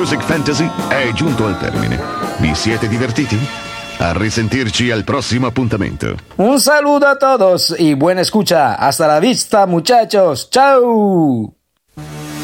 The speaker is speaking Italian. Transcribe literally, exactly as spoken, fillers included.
Music Fantasy è giunto al termine. Vi siete divertiti? A risentirci al prossimo appuntamento. Un saludo a todos y buena escucha. Hasta la vista, muchachos. Ciao.